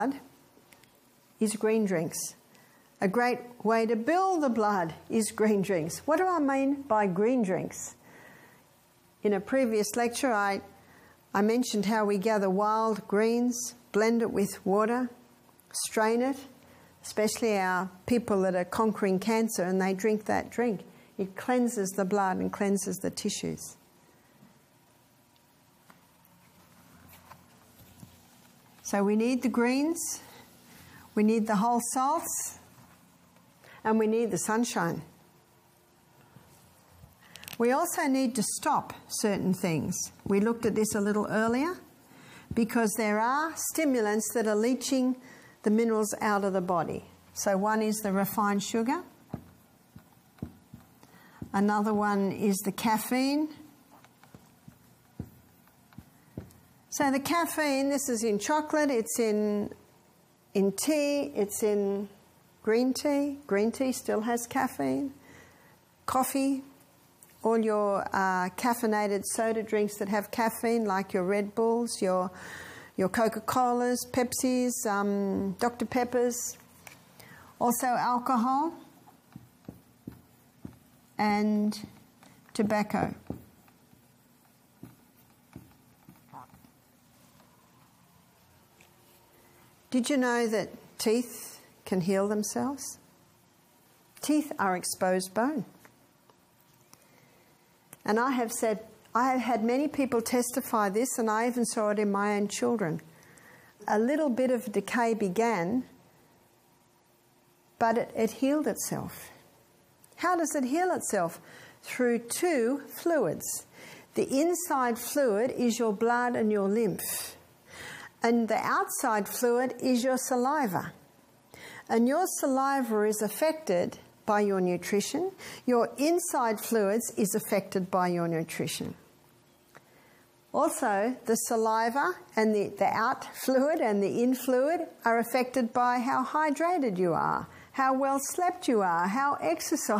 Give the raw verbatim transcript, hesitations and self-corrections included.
is green drinks. A great way to build the blood is green drinks. What do I mean by green drinks? In a previous lecture, I, I mentioned how we gather wild greens, blend it with water, strain it, especially our people that are conquering cancer, and they drink that drink. It cleanses the blood and cleanses the tissues. So we need the greens, we need the whole salts, and we need the sunshine. We also need to stop certain things. We looked at this a little earlier, because there are stimulants that are leaching the minerals out of the body. So one is the refined sugar. Another one is the caffeine. So the caffeine, this is in chocolate, it's in, in tea, it's in green tea. Green tea still has caffeine. Coffee, all your uh, caffeinated soda drinks that have caffeine, like your Red Bulls, your, your Coca-Colas, Pepsis, um, Doctor Peppers. Also alcohol and tobacco. Did you know that teeth can heal themselves? Teeth are exposed bone. And I have said, I have had many people testify this, and I even saw it in my own children. A little bit of decay began, but it, it healed itself. How does it heal itself? Through two fluids. The inside fluid is your blood and your lymph. And the outside fluid is your saliva. And your saliva is affected by your nutrition. Your inside fluids is affected by your nutrition. Also, the saliva and the, the out fluid and the in fluid are affected by how hydrated you are, how well slept you are, how exercised